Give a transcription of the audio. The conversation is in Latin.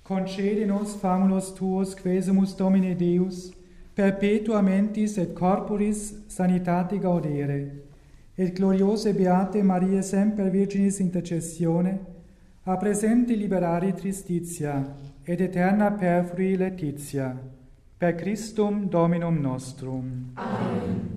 Concede nos famulos tuos, quesumus Domine Deus, perpetua mentis et corporis sanitate gaudere, et gloriose beate Mariae semper Virginis intercessione, a presenti liberari tristitia, et eterna perfrui laetitia, per Christum Dominum nostrum. Amen.